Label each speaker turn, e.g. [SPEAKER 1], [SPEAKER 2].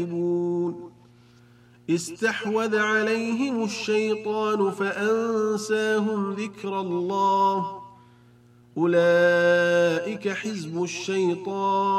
[SPEAKER 1] استحوذ عليهم الشيطان فأنساهم ذكر الله أولئك حزب الشيطان